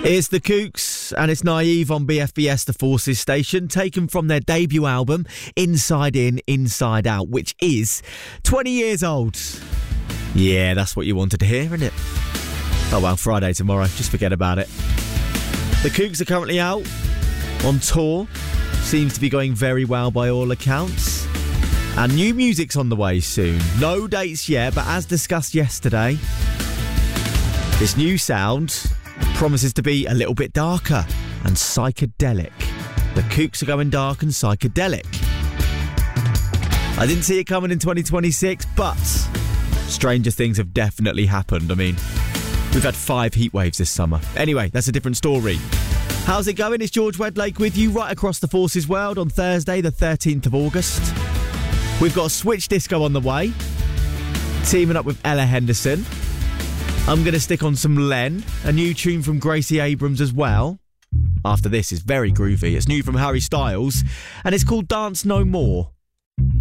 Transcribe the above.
It's the Kooks, and it's Naive on BFBS, the Forces station, taken from their debut album, Inside In, Inside Out, which is 20 years old. Yeah, that's what you wanted to hear, isn't it? Oh well, Friday tomorrow, just forget about it. The Kooks are currently out on tour, seems to be going very well by all accounts. And new music's on the way soon. No dates yet, but as discussed yesterday, this new sound promises to be a little bit darker and psychedelic. The Kooks are going dark and psychedelic. I didn't see it coming in 2026, but stranger things have definitely happened. I mean, we've had 5 heat waves this summer. Anyway, that's a different story. How's it going? It's George Wedlake with you right across the Forces world on Thursday, the 13th of August. We've got Switch Disco on the way, teaming up with Ella Henderson. I'm going to stick on some Len, a new tune from Gracie Abrams as well. After this is very groovy. It's new from Harry Styles, and it's called Dance No More.